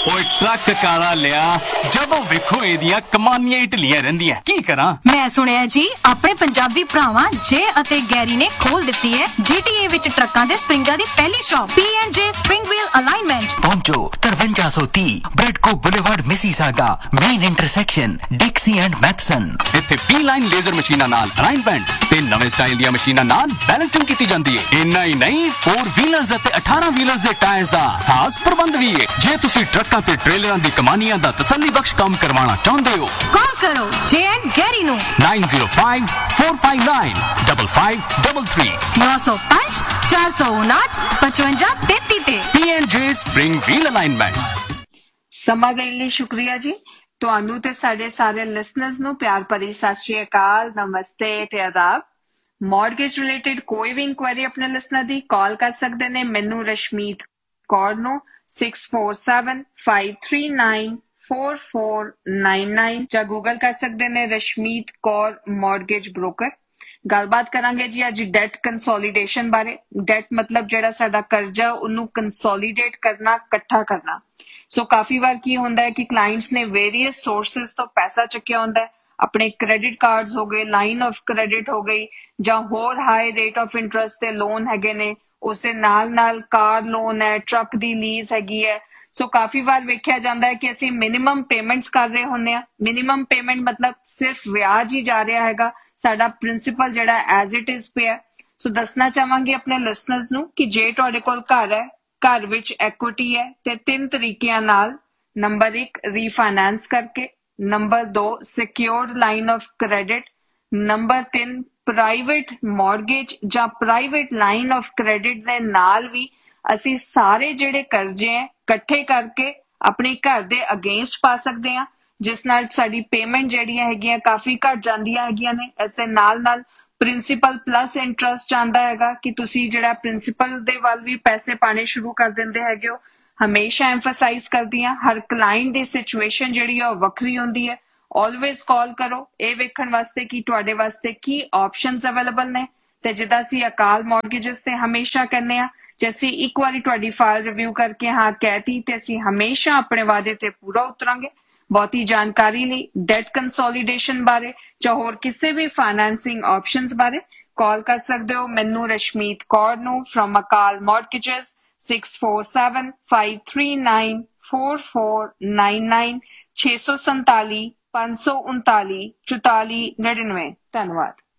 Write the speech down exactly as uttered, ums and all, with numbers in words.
ओए ट्रक काला लिया जदों वेखो एदियां कमानियां ढिलियां रहिंदियां की करा। मैं सुनिया जी अपने पंजाबी भरावां जे अते गैरी ने खोल दिती है जीटीए विच ट्रकां दे स्प्रिंगां दी पहली shop P and J spring wheel alignment. पहुंचो तिरवंजा सौ तीस ब्रेडको boulevard Mississauga main intersection डिक्सी and Mathison. इत्थे पी लाइन लेजर मशीनां नाल अलाइनमेंट ते नवे स्टाइल दी मशीनां नाल बैलेंसिंग कीती जांदी है। इन्ना ही नहीं फोर व्हीलर्स ते अठारह व्हीलर्स दे टायर्स दा खास प्रबंध भी है। जे तुसी ट्रकां ते ट्रेलरां दी कमानियां दा तसल्ली बख्श काम करवाना चाहुंदे हो कॉल करो जे एंड गैरी नु nine zero five four five nine double five double three नौ सौ पांच चार सौ उनाठ पचवंजा तेती ते P and J spring wheel alignment. ਸਮਾਂ ਦੇਣ ਲਈ ਸ਼ੁਕਰੀਆ ਜੀ ਤੁਹਾਨੂੰ ਤੇ ਸਾਡੇ ਸਾਰੇ ਲਿਸਨਰਸ ਨੂੰ ਪਿਆਰ ਭਰੀ ਸਤਿ ਸ਼੍ਰੀ ਅਕਾਲ ਨਮਸਤੇ ਤੇ ਆਦਾਬ। ਮੌਰਗੇਜ ਰਿਲੇਟਡ ਕੋਈ ਵੀ ਇਨਕੁਆਇਰੀ ਆਪਣੇ ਲਿਸਨਰ ਦੀ ਕਾਲ ਕਰ ਸਕਦੇ ਨੇ ਮੈਨੂੰ ਰਸ਼ਮੀਤ ਕੌਰ ਨੂੰ six four seven five three nine four four nine nine ਜਾਂ ਗੂਗਲ ਕਰ ਸਕਦੇ ਨੇ ਰਸ਼ਮੀਤ ਕੌਰ ਮੌਰਗੇਜ ਬ੍ਰੋਕਰ। ਗੱਲਬਾਤ ਕਰਾਂਗੇ ਜੀ ਅੱਜ ਡੈਟ ਕੰਸੋਲੀਡੇਸ਼ਨ ਬਾਰੇ। ਡੈਟ ਮਤਲਬ ਜਿਹੜਾ ਸਾਡਾ ਕਰਜ਼ਾ ਉਹਨੂੰ ਕੰਸੋਲੀਡੇਟ ਕਰਨਾ, ਇਕੱਠਾ ਕਰਨਾ। ਸੋ ਕਾਫੀ ਵਾਰ ਕੀ ਹੁੰਦਾ ਹੈ ਕਿ ਕਲਾਇੰਟਸ ਨੇ ਵੇਰੀਅਸ ਸੋਰਸਿਸ ਤੋਂ ਪੈਸਾ ਚੱਕਿਆ ਹੁੰਦਾ ਹੈ, ਆਪਣੇ ਕ੍ਰੈਡਿਟ ਕਾਰਡਸ ਹੋ ਗਏ, ਲਾਈਨ ਆਫ ਕ੍ਰੈਡਿਟ ਹੋ ਗਈ ਜਾਂ ਹੋਰ ਹਾਈ ਰੇਟ ਆਫ ਇੰਟਰਸਟ ਤੇ ਲੋਨ ਹੈਗੇ ਨੇ, ਉਸ ਦੇ ਨਾਲ ਨਾਲ ਕਾਰ ਲੋਨ ਹੈ, ਟਰੱਕ ਦੀ ਲੀਜ਼ ਹੈਗੀ ਹੈ। ਸੋ ਕਾਫੀ ਵਾਰ ਵੇਖਿਆ ਜਾਂਦਾ ਹੈ ਕਿ ਅਸੀਂ ਮਿਨੀਮਮ ਪੇਮੈਂਟਸ ਕਰ ਰਹੇ ਹੁੰਦੇ ਆ। ਮਿਨੀਮਮ ਪੇਮੈਂਟ ਮਤਲਬ ਸਿਰਫ ਵਿਆਜ ਹੀ ਜਾ ਰਿਹਾ ਹੈਗਾ, ਸਾਡਾ ਪ੍ਰਿੰਸੀਪਲ ਜਿਹੜਾ ਐਜ਼ ਇਟ ਇਜ਼ ਪਿਆ। ਸੋ ਦੱਸਣਾ ਚਾਹਾਂਗੇ ਆਪਣੇ ਲਿਸਨਰਸ ਨੂੰ ਕਿ ਜੇ ਤੁਹਾਡੇ ਕੋਲ ਘਰ ਹੈ, ਘਰ ਵਿੱਚ ਐਕੁਇਟੀ ਹੈ ਤੇ ਤਿੰਨ ਤਰੀਕਿਆਂ ਨਾਲ, ਨੰਬਰ ਇੱਕ ਰੀਫਾਈਨੈਂਸ ਕਰਕੇ, ਨੰਬਰ ਦੋ secured line of credit, number ਤਿੰਨ ਪ੍ਰਾਈਵੇਟ ਮੌਰਗੇਜ ਜਾਂ ਪ੍ਰਾਈਵੇਟ ਲਾਈਨ ਆਫ ਕ੍ਰੈਡਿਟ ਦੇ ਨਾਲ ਵੀ ਅਸੀਂ ਸਾਰੇ ਜਿਹੜੇ ਕਰਜ਼ੇ ਹੈ ਇਕੱਠੇ ਕਰਕੇ ਆਪਣੇ ਘਰ ਦੇ ਅਗੇਂਸਟ ਪਾ ਸਕਦੇ ਹਾਂ, ਜਿਸ ਨਾਲ ਸਾਡੀ ਪੇਮੈਂਟ ਜਿਹੜੀਆਂ ਹੈਗੀਆਂ ਕਾਫੀ ਘੱਟ ਜਾਂਦੀਆਂ ਹੈਗੀਆਂ ਨੇ। ਇਸ ਦੇ ਨਾਲ ਨਾਲ ਪ੍ਰਿੰਸੀਪਲ ਪਲੱਸ ਇੰਟਰਸਟ ਜਾਂਦਾ ਹੈਗਾ ਕਿ ਤੁਸੀਂ ਜਿਹੜਾ ਪ੍ਰਿੰਸੀਪਲ ਦੇ ਵੱਲ ਵੀ ਪੈਸੇ ਪਾਣੇ ਸ਼ੁਰੂ ਕਰ ਦਿੰਦੇ ਹੈਗੇ ਹੋ। ਹਮੇਸ਼ਾ ਐਮਫਸਾਈਜ਼ ਕਰਦੀ ਹਾਂ ਹਰ ਕਲਾਇੰਟ ਦੀ ਸਿਚੁਏਸ਼ਨ ਜਿਹੜੀ ਆ ਉਹ ਵੱਖਰੀ ਹੁੰਦੀ ਹੈ। ਆਲਵੇਜ਼ ਕਾਲ ਕਰੋ ਇਹ ਵੇਖਣ ਵਾਸਤੇ ਕਿ ਤੁਹਾਡੇ ਵਾਸਤੇ ਕੀ ਆਪਸ਼ਨਸ ਅਵੇਲੇਬਲ ਨੇ। ਤੇ ਜਿੱਦਾਂ ਅਸੀਂ ਅਕਾਲ ਮੌਰਗੇਜਸ ਤੇ ਹਮੇਸ਼ਾ ਕਹਿੰਦੇ ਆ, ਜੇ ਅਸੀਂ ਇੱਕ ਵਾਰੀ ਤੁਹਾਡੀ ਫਾਈਲ ਰਿਵਿਊ ਕਰਕੇ ਹਾਂ ਕਹਿਤੀ ਤੇ ਅਸੀਂ ਹਮੇਸ਼ਾ ਆਪਣੇ ਵਾਅਦੇ ਤੇ ਪੂਰਾ ਉਤਰਾਂਗੇ। ਬਹੁਤੀ ਜਾਣਕਾਰੀ ਲਈ ਡੈਟ ਕੰਸੋਲੀਡੇਸ਼ਨ ਬਾਰੇ ਜਾਂ ਹੋਰ ਕਿਸੇ ਵੀ ਫਾਈਨੈਂਸਿੰਗ ਆਪਸ਼ਨਸ ਬਾਰੇ ਕਾਲ ਕਰ ਸਕਦੇ ਹੋ ਮੈਨੂੰ ਰਸ਼ਮੀਤ ਕੌਰ ਨੂੰ from Akal ਮੌਰਗੇਜਸ six four seven five three nine four four nine nine ਛੇ ਸੌ ਸੰਤਾਲੀ ਪੰਜ ਸੌ ਉਨਤਾਲੀ ਚੁਤਾਲੀ ਨੜਿਨਵੇਂ। ਧੰਨਵਾਦ।